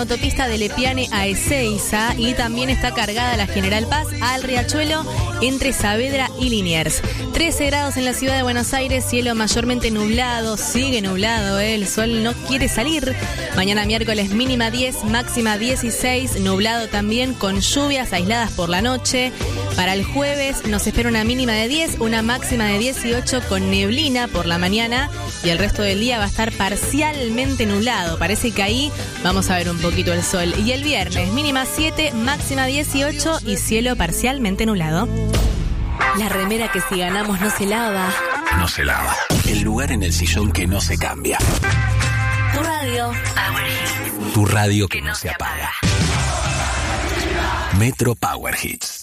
Autopista de Lepiane a Ezeiza y también está cargada la General Paz al Riachuelo entre Saavedra y Liniers. 13 grados en la ciudad de Buenos Aires, cielo mayormente nublado, sigue nublado, el sol no quiere salir. Mañana miércoles mínima 10, máxima 16, nublado también con lluvias aisladas por la noche. Para el jueves nos espera una mínima de 10, una máxima de 18 con neblina por la mañana y el resto del día va a estar parcialmente nublado. Parece que ahí vamos a ver un poquito el sol. Y el viernes mínima 7, máxima 18 y cielo parcialmente nublado. La remera que si ganamos no se lava. No se lava. El lugar en el sillón que no se cambia. Tu radio. Tu radio que no se apaga. Metro Power Hits.